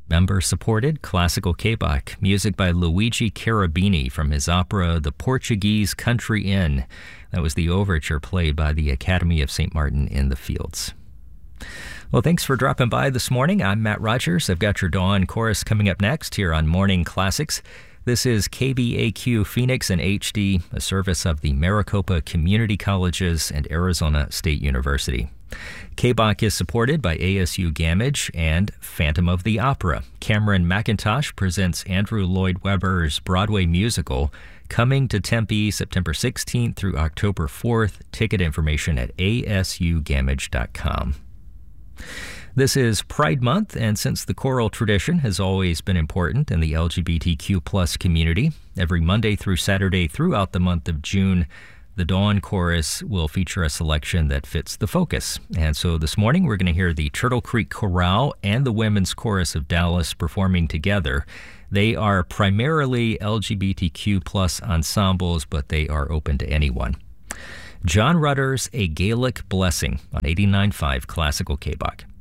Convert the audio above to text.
Member-supported classical K-Bach, music by Luigi Cherubini from his opera The Portuguese Country Inn. That was the overture played by the Academy of St. Martin in the Fields. Well, thanks for dropping by this morning. I'm Matt Rogers. I've got your Dawn Chorus coming up next here on Morning Classics. This is KBAQ Phoenix in HD, a service of the Maricopa Community Colleges and Arizona State University. K-Bach is supported by ASU Gamage and Phantom of the Opera. Cameron McIntosh presents Andrew Lloyd Webber's Broadway musical, coming to Tempe September 16th through October 4th. Ticket information at asugamage.com. This is Pride Month, and since the choral tradition has always been important in the LGBTQ+ community, every Monday through Saturday throughout the month of June, the Dawn Chorus will feature a selection that fits the focus. And so this morning we're going to hear the Turtle Creek Chorale and the Women's Chorus of Dallas performing together. They are primarily LGBTQ+ ensembles, but they are open to anyone. John Rutter's A Gaelic Blessing on 89.5 Classical K-Bach.